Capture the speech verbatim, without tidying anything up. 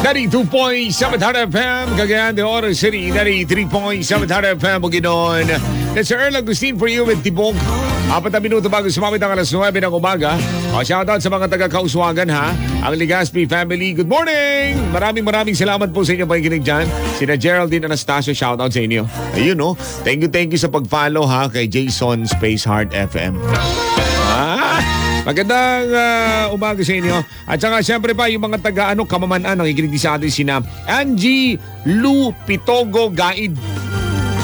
ninety-two point seven F M, Cagayan de Oro City, ninety-three point seven F M, Bukidnon. That's Earl Agustin for you with Tibog. Apat na minuto bago sumamit ang alas nuwebe ng umaga. O, shoutout sa mga taga-Kauswagan ha. Ang Legaspi family, good morning! Maraming maraming salamat po sa inyo pakikinig dyan. Sina Geraldine Anastasio, shoutout sa inyo. Ayun no, thank you thank you sa pag-follow ha kay Jason Space Heart F M. Ah! Magandang uh, umaga sa inyo. At saka siyempre pa yung mga taga-ano, Kamaman-an, nakikinig din sa atin sina Angie Lu Pitogo Gaid.